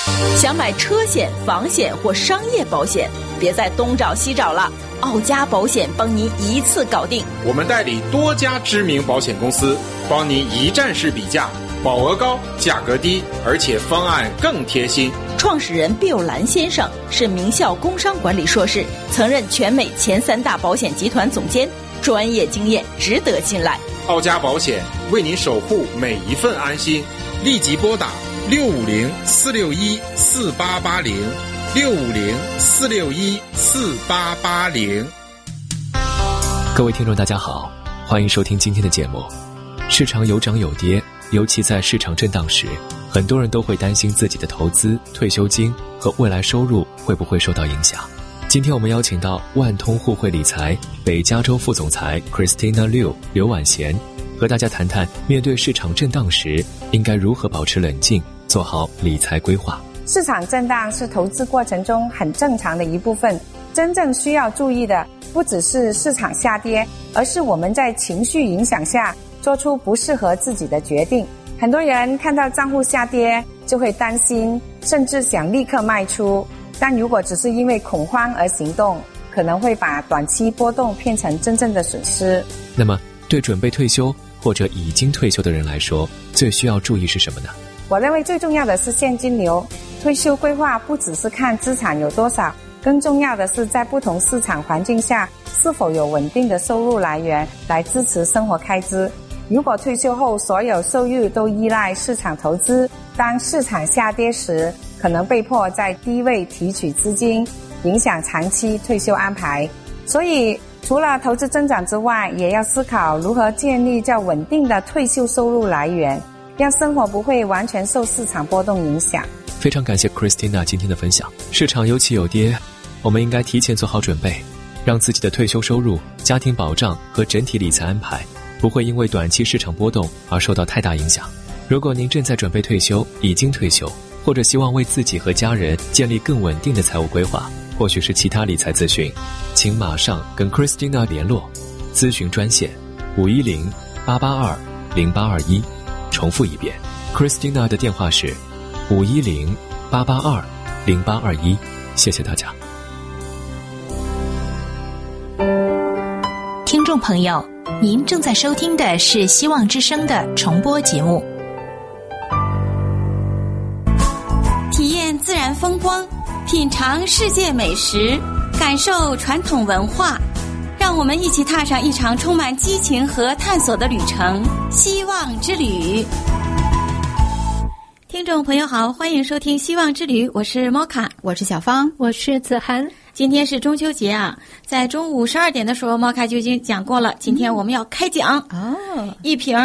想买车险、房险或商业保险，别再东找西找了，奥家保险帮您一次搞定。 我们代理多家知名保险公司，帮您一站式比价，保额高，价格低，而且方案更贴心。 创始人毕友兰先生是名校工商管理硕士，曾任全美前3大保险集团总监，专业经验值得信赖。 奥家保险为您守护每一份安心，立即拨打650-461-4880，650-461-4880。 各位听众大家好，欢迎收听今天的节目。市场有涨有跌，尤其在市场震荡时，很多人都会担心自己的投资、退休金和未来收入会不会受到影响。今天我们邀请到万通互惠理财北加州副总裁 Christina Liu 刘婉贤，和大家谈谈面对市场震荡时应该如何保持冷静，做好理财规划。 市场震荡是投资过程中很正常的一部分，真正需要注意的不只是市场下跌，而是我们在情绪影响下做出不适合自己的决定。很多人看到账户下跌就会担心，甚至想立刻卖出，但如果只是因为恐慌而行动，可能会把短期波动变成真正的损失。 那么对准备退休或者已经退休的人来说，最需要注意是什么呢？ 我认为最重要的是现金流。退休规划不只是看资产有多少，更重要的是在不同市场环境下是否有稳定的收入来源来支持生活开支。如果退休后所有收入都依赖市场投资，当市场下跌时，可能被迫在低位提取资金，影响长期退休安排。所以除了投资增长之外，也要思考如何建立较稳定的退休收入来源，让生活不会完全受市场波动影响。 非常感谢 Christina 今天的分享。市场有起有跌，我们应该提前做好准备，让自己的退休收入、家庭保障和整体理财安排不会因为短期市场波动而受到太大影响。如果您正在准备退休、已经退休，或者希望为自己和家人建立更稳定的财务规划，或许是其他理财咨询，请马上跟 Christina 联络。咨询专线510-882-0821，重复一遍 Christina 的电话是510-882-0821。谢谢大家。 听众朋友，您正在收听的是希望之声的重播节目。 体验自然风光，品尝世界美食，感受传统文化，让我们一起踏上一场充满激情和探索的旅程——希望之旅。听众朋友好，欢迎收听希望之旅，我是莫卡， 我是小芳， 我是子涵。 今天是中秋节啊，在中午12点的时候，莫卡就已经讲过了。今天我们要开奖一瓶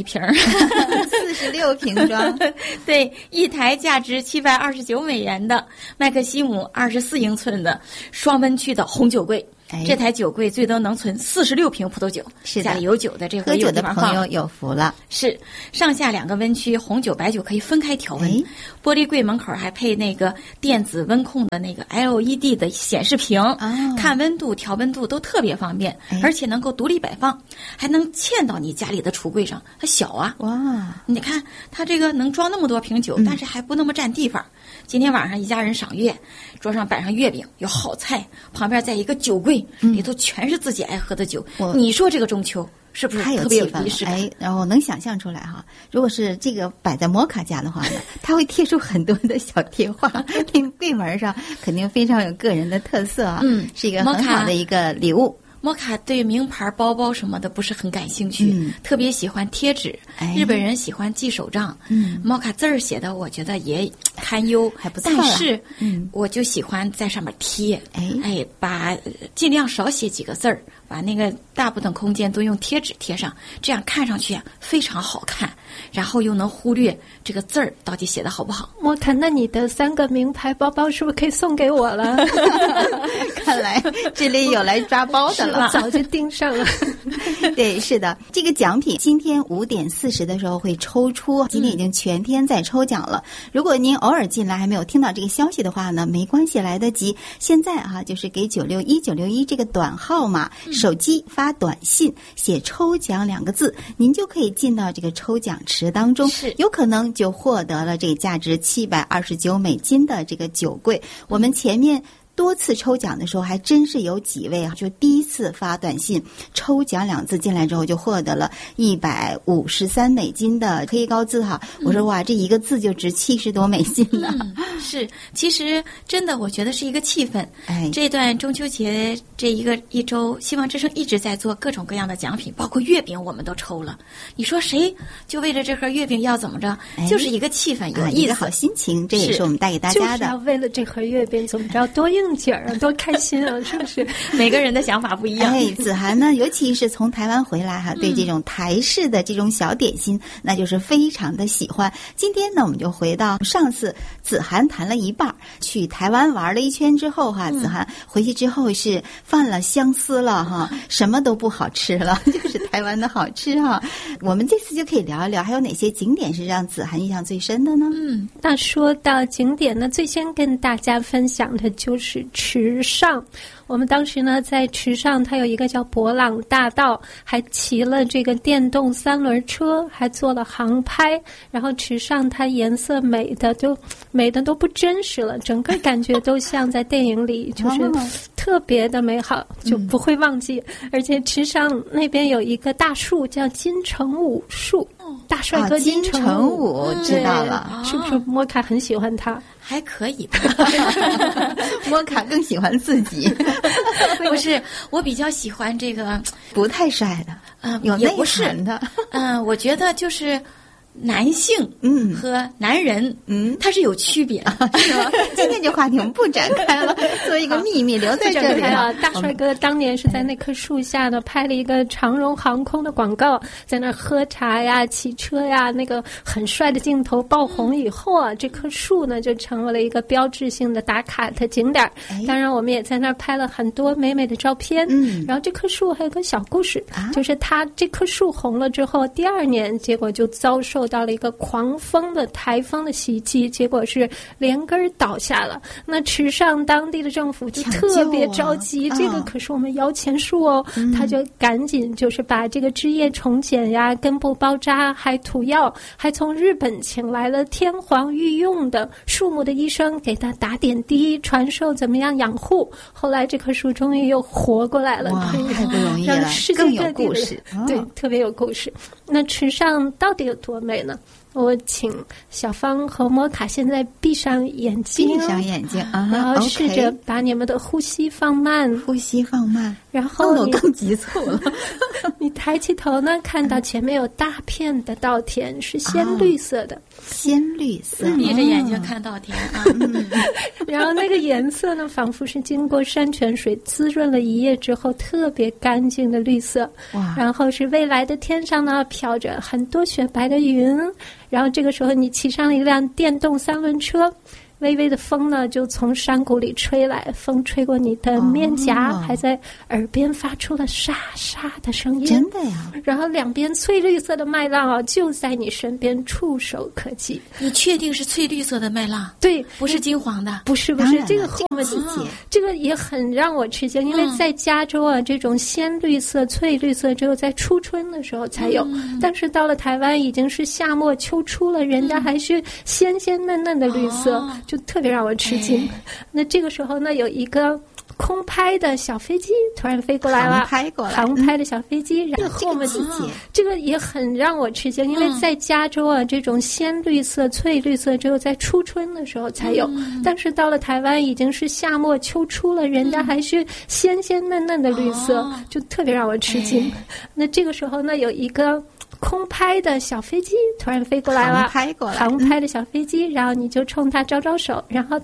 46瓶装对，一台价值$729的麦克西姆24英寸的双温区的红酒柜。这台酒柜最多能存46瓶葡萄酒， 是的， 家里有酒的这回喝酒的朋友有福了。 是，上下2个温区，红酒白酒可以分开调温。玻璃柜门口还配那个电子温控的那个 LED 的显示屏，看温度调温度都特别方便，而且能够独立摆放，还能嵌到你家里的橱柜上。它小啊， 哇！ 你看它这个能装那么多瓶酒，但是还不那么占地方。今天晚上一家人赏月，桌上摆上月饼，有好菜，旁边再一个酒柜，里头全是自己爱喝的酒。你说这个中秋是不是特别有仪式感？ 然后我能想象出来哈，如果是这个摆在摩卡家的话呢，他会贴出很多的小贴画，那柜门上肯定非常有个人的特色啊，是一个很好的一个礼物。 摩卡对名牌包包什么的不是很感兴趣，特别喜欢贴纸。日本人喜欢记手账，摩卡字儿写的我觉得也堪忧， 还不错。 但是，我就喜欢在上面贴，把尽量少写几个字儿，把那个大部分空间都用贴纸贴上，这样看上去啊非常好看，然后又能忽略这个字儿到底写的好不好。 莫卡，那你的3个名牌包包是不是可以送给我了？ 看来这里有来抓包的了。 了， 早就盯上了。 对，是的，这个奖品今天5点40的时候会抽出，今天已经全天在抽奖了。如果您偶尔进来还没有听到这个消息的话呢，没关系，来得及。现在就是给961这个短号码，手机发短信写抽奖2个字，您就可以进到这个抽奖池当中，有可能就获得了这个价值$729的这个酒柜。我们前面多次抽奖的时候还真是有几位就第一次发短信抽奖2字进来之后就获得了$153的黑高字我说哇，这一个字就值$70多呢。 是，其实真的我觉得是一个气氛。这段中秋节这一周，希望之声一直在做各种各样的奖品，包括月饼我们都抽了。你说谁就为了这盒月饼要怎么着？就是一个气氛，有意思， 一个好心情，这也是我们带给大家的。 就是要为了这盒月饼怎么着多应景啊，多开心啊，是不是？ 每个人的想法不一样。 子涵呢，尤其是从台湾回来对这种台式的这种小点心，那就是非常的喜欢。今天呢，我们就回到上次子涵谈了一半，去台湾玩了一圈之后子涵回去之后是犯了相思了什么都不好吃了，就是台湾的好吃我们这次就可以聊一聊，还有哪些景点是让子涵印象最深的呢？ 那说到景点呢，最先跟大家分享的就是池上。我们当时呢在池上，它有一个叫博朗大道，还骑了这个电动3轮车，还做了航拍。然后池上它颜色美的都不真实了，整个感觉都像在电影里，就是特别的美好，就不会忘记。而且池上那边有一个大树叫金城武树，大帅哥金城武， 知道了， 是不是摩卡很喜欢他？ 还可以吧。 摩卡更喜欢自己。 不是，我比较喜欢这个不太帅的，有内涵的。 我觉得就是男性和男人它是有区别的， 是吧？今天这话题我们不展开了，作为一个秘密留在这里大帅哥当年是在那棵树下呢拍了一个长荣航空的广告，在那喝茶呀、骑车呀，那个很帅的镜头爆红以后这棵树呢就成为了一个标志性的打卡的景点。当然我们也在那儿拍了很多美美的照片。然后这棵树还有个小故事，就是它这棵树红了之后，第2年结果就遭受到了一个狂风的台风的袭击，结果是连根倒下了。那池上当地的政府就特别着急，这个可是我们摇钱树他就赶紧就是把这个枝叶重剪呀、根部包扎，还涂药，还从日本请来了天皇御用的树木的医生给他打点滴，传授怎么样养护。后来这棵树终于又活过来了。 哇，太不容易了，更有故事。 对，特别有故事。那池上到底有多美呢？我请小芳和摩卡现在闭上眼睛，然后试着把你们的呼吸放慢，然后动作更急促了。 你抬起头呢，看到前面有大片的稻田，是鲜绿色的， 闭着眼睛看稻田然后那个颜色呢，仿佛是经过山泉水滋润了一夜之后特别干净的绿色。然后是未来的天上呢，飘着很多雪白的云。然后这个时候你骑上了一辆电动3轮车，微微的风呢就从山谷里吹来，风吹过你的面颊，还在耳边发出了沙沙的声音。 真的呀！ 然后两边翠绿色的麦浪就在你身边，触手可及。 你确定是翠绿色的麦浪？ 对， 不是金黄的。 不是，这个后面这个也很让我吃惊，因为在加州这种鲜绿色、翠绿色只有在初春的时候才有，但是到了台湾已经是夏末秋初了，人家还是鲜鲜嫩嫩的绿色。就特别让我吃惊。那这个时候呢，有一个空拍的小飞机突然飞过来了，航拍的小飞机，然后我们这个也很让我吃惊，因为在加州这种鲜绿色、翠绿色只有在初春的时候才有，但是到了台湾已经是夏末秋初了，人家还是鲜鲜嫩嫩的绿色，就特别让我吃惊。那这个时候呢，有一个空拍的小飞机突然飞过来了，航拍的小飞机，然后你就冲他招招手，然后